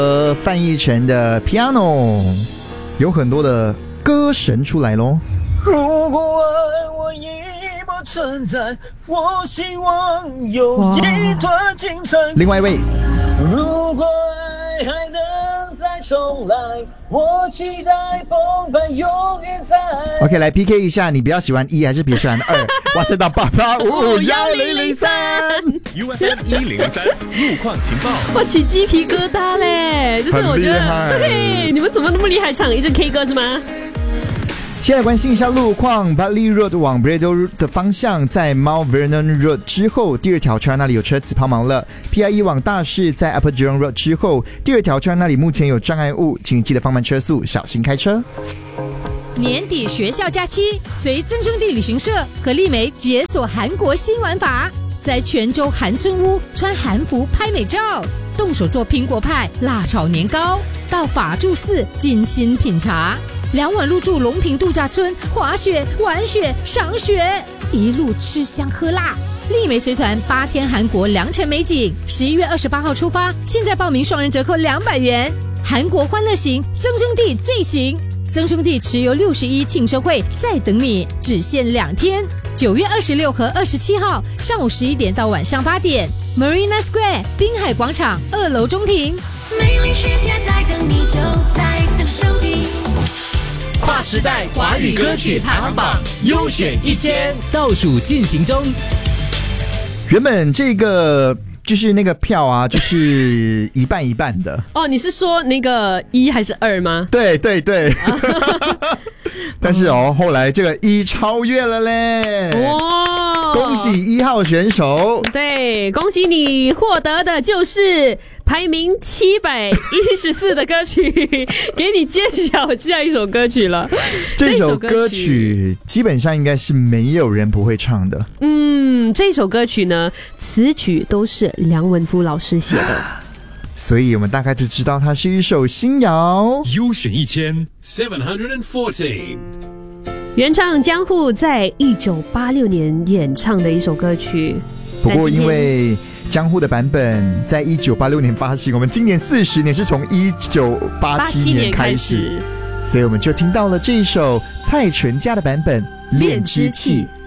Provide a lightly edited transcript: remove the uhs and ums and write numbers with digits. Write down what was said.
翻译成的 Piano， 有很多的歌神出来咯。 如果爱我已不存在，我希望有一段精彩。 另外一位， 如果爱还能再重来，我期待澎湃永远在。 OK， 来 PK 一下，你比较喜欢1还是比较喜欢2？哇塞，到88551003 UFM 103路况情报， 我起鸡皮疙瘩嘞！就是我觉得，对，你们怎么那么厉害，唱一阵 K 歌是吗？ 先来关心一下路况 Bartley Road 往 Braddell 的方向，在 Mount Vernon Road 之后，第2条车那里有车子抛锚了。PIE 往大市在 Upper Jurong Road 之后，第2条车那里目前有障碍物，请记得放慢车速，小心开车。 年底学校假期，随增生地旅行社和丽梅解锁韩国新玩法，在泉州韩村屋穿韩服拍美照，动手做苹果派、辣炒年糕，到法住寺精心品茶，2晚入住龙坪度假村，滑雪、玩雪、赏雪，一路吃香喝辣。丽梅随团8天韩国良辰美景，11月28号出发，现在报名双人折扣200元。韩国欢乐行，增生地最行。增生地持有61庆生会在等你，只限2天，9月26和27号上午11点到晚上8点 ，Marina Square 滨海广场2楼中庭。 美丽世界在等你，就在增生地。 跨时代华语歌曲排行榜优选1000倒数进行中。 原本这个就是那个票啊，就是一半一半的。 哦，你是说那个1还是2吗？ 对对对。但是后来这个1超越了嘞！哇，恭喜1号选手！ 对，恭喜你获得的就是排名714的歌曲，给你揭晓下一首歌曲了。 这首歌曲基本上应该是没有人不会唱的。 这首歌曲呢，词曲都是梁文夫老师写的。 所以我们大概就知道它是一首新谣。 优选1714， 原唱江户在1986年演唱的一首歌曲。 不过因为江户的版本在1986年发行，我们今年40年是从1987年开始，所以我们就听到了这一首蔡淳佳的版本《恋之气》。